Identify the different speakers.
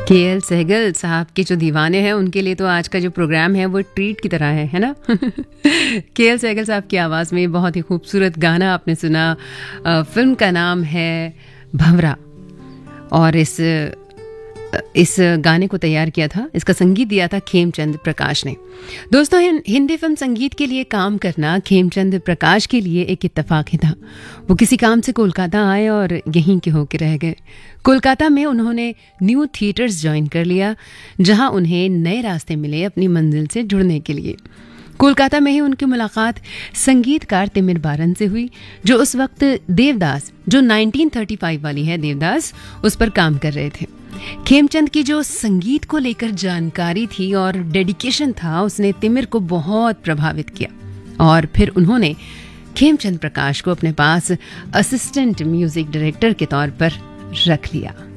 Speaker 1: KL Sehgal साहब के जो दीवाने हैं उनके लिए तो आज का जो प्रोग्राम है वो ट्रीट की तरह है ना। केएल सहगल साहब की आवाज़ में बहुत ही खूबसूरत गाना आपने सुना। फिल्म का नाम है भंवरा और इस गाने को तैयार किया था, इसका संगीत दिया था खेमचंद प्रकाश ने। दोस्तों, हिंदी फिल्म संगीत के लिए काम करना खेमचंद प्रकाश के लिए एक इत्तेफाक ही था। वो किसी काम से कोलकाता आए और यहीं के होके रह गए। कोलकाता में उन्होंने न्यू थिएटर्स ज्वाइन कर लिया, जहां उन्हें नए रास्ते मिले अपनी मंजिल से जुड़ने के लिए। कोलकाता में ही उनकी मुलाकात संगीतकार तिमिर बारन से हुई, जो उस वक्त देवदास, जो 1935 वाली है देवदास, उस पर काम कर रहे थे। खेमचंद की जो संगीत को लेकर जानकारी थी और डेडिकेशन था, उसने तिमिर को बहुत प्रभावित किया और फिर उन्होंने खेमचंद प्रकाश को अपने पास असिस्टेंट म्यूजिक डायरेक्टर के तौर पर रख लिया।